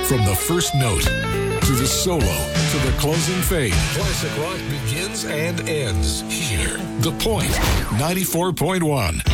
From the first note to the solo to the closing fade, classic rock begins and ends here. The Point 94.1.